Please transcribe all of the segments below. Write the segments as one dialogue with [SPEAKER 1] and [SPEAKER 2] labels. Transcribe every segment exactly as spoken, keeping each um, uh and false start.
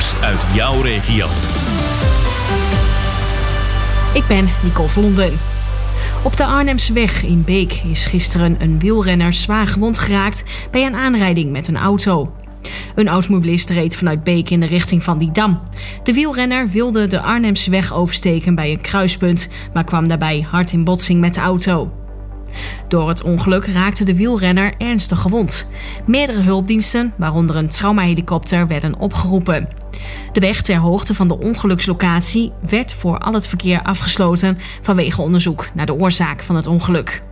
[SPEAKER 1] nieuws uit jouw regio.
[SPEAKER 2] Ik ben Nicole Vlonden. Op de Arnhemseweg in Beek is gisteren een wielrenner zwaar gewond geraakt bij een aanrijding met een auto. Een automobilist reed vanuit Beek in de richting van Didam. De wielrenner wilde de Arnhemseweg oversteken bij een kruispunt, maar kwam daarbij hard in botsing met de auto. Door het ongeluk raakte de wielrenner ernstig gewond. Meerdere hulpdiensten, waaronder een traumahelikopter, werden opgeroepen. De weg ter hoogte van de ongelukslocatie werd voor al het verkeer afgesloten vanwege onderzoek naar de oorzaak van het ongeluk.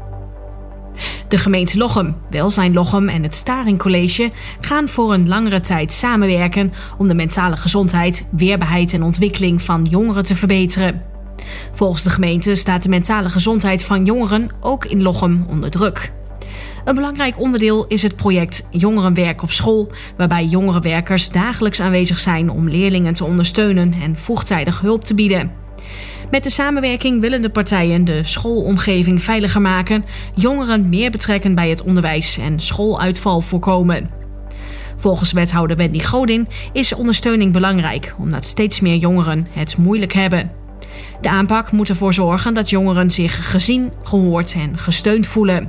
[SPEAKER 2] De gemeente Lochem, Welzijn Lochem en het Staring College gaan voor een langere tijd samenwerken om de mentale gezondheid, weerbaarheid en ontwikkeling van jongeren te verbeteren. Volgens de gemeente staat de mentale gezondheid van jongeren ook in Lochem onder druk. Een belangrijk onderdeel is het project Jongerenwerk op school, waarbij jongerenwerkers dagelijks aanwezig zijn om leerlingen te ondersteunen en vroegtijdig hulp te bieden. Met de samenwerking willen de partijen de schoolomgeving veiliger maken, jongeren meer betrekken bij het onderwijs en schooluitval voorkomen. Volgens wethouder Wendy Godin is ondersteuning belangrijk, omdat steeds meer jongeren het moeilijk hebben. De aanpak moet ervoor zorgen dat jongeren zich gezien, gehoord en gesteund voelen.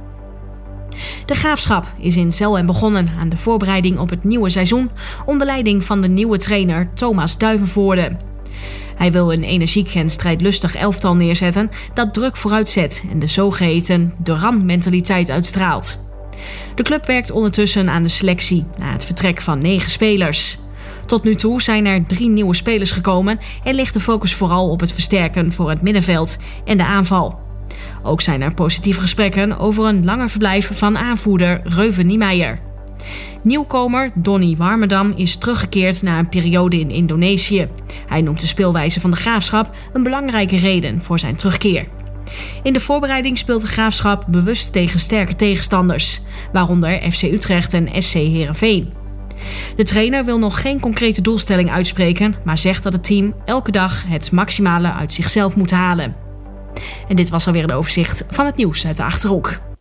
[SPEAKER 2] De Graafschap is in Zelhem begonnen aan de voorbereiding op het nieuwe seizoen onder leiding van de nieuwe trainer Thomas Duivenvoorde. Hij wil een energiek en strijdlustig elftal neerzetten dat druk vooruitzet en de zogeheten Duran-mentaliteit uitstraalt. De club werkt ondertussen aan de selectie na het vertrek van negen spelers. Tot nu toe zijn er drie nieuwe spelers gekomen en ligt de focus vooral op het versterken voor het middenveld en de aanval. Ook zijn er positieve gesprekken over een langer verblijf van aanvoerder Reuven Niemeyer. Nieuwkomer Donny Warmerdam is teruggekeerd na een periode in Indonesië. Hij noemt de speelwijze van de Graafschap een belangrijke reden voor zijn terugkeer. In de voorbereiding speelt de Graafschap bewust tegen sterke tegenstanders, waaronder F C Utrecht en S C Heerenveen. De trainer wil nog geen concrete doelstelling uitspreken, maar zegt dat het team elke dag het maximale uit zichzelf moet halen. En dit was alweer een overzicht van het nieuws uit de Achterhoek.